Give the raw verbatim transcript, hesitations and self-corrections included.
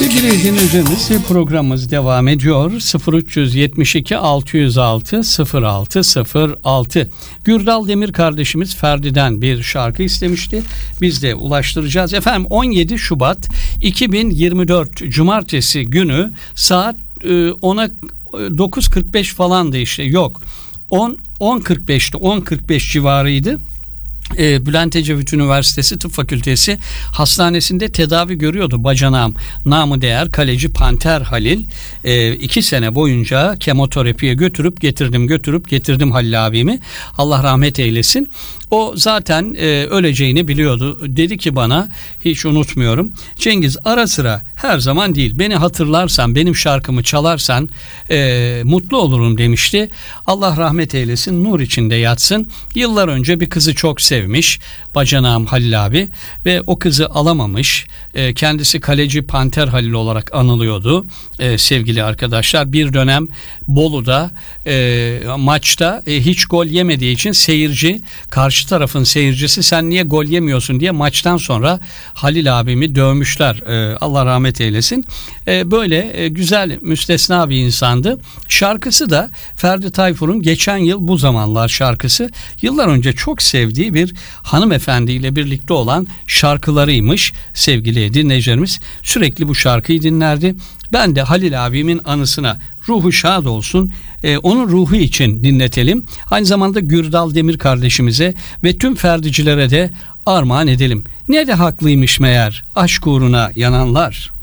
Sevgili dinleyicilerimiz, programımız devam ediyor. sıfır üç yetmiş iki altı yüz altı sıfır altı sıfır altı. Gürdal Demir kardeşimiz Ferdi'den bir şarkı istemişti. Biz de ulaştıracağız. Efendim, on yedi Şubat iki bin yirmi dört Cumartesi günü saat ona dokuz kırk beş falandı işte. Yok. on on kırk beşti. on kırk beş civarıydı. E, Bülent Ecevit Üniversitesi Tıp Fakültesi hastanesinde tedavi görüyordu bacanağım. Namı değer kaleci Panter Halil. E, iki sene boyunca kemoterapiye götürüp getirdim götürüp getirdim Halil abimi. Allah rahmet eylesin. O zaten e, öleceğini biliyordu. Dedi ki bana, hiç unutmuyorum, Cengiz, ara sıra, her zaman değil, beni hatırlarsan, benim şarkımı çalarsan e, mutlu olurum demişti. Allah rahmet eylesin, nur içinde yatsın. Yıllar önce bir kızı çok sevmiş bacanağım Halil abi ve o kızı alamamış. E, kendisi kaleci Panter Halil olarak anılıyordu e, sevgili arkadaşlar. Bir dönem Bolu'da e, maçta e, hiç gol yemediği için seyirci, karşı tarafın seyircisi, sen niye gol yemiyorsun diye maçtan sonra Halil abimi dövmüşler. Ee, Allah rahmet eylesin. Ee, böyle e, güzel, müstesna bir insandı. Şarkısı da Ferdi Tayfur'un Geçen Yıl Bu Zamanlar şarkısı. Yıllar önce çok sevdiği bir hanımefendiyle birlikte olan şarkılarıymış sevgili dinleyicilerimiz. Sürekli bu şarkıyı dinlerdi. Ben de Halil abimin anısına, ruhu şad olsun, e, onun ruhu için dinletelim. Aynı zamanda Gürdal Demir kardeşimize ve tüm Ferdicilere de armağan edelim. Ne de haklıymış meğer aşk uğruna yananlar.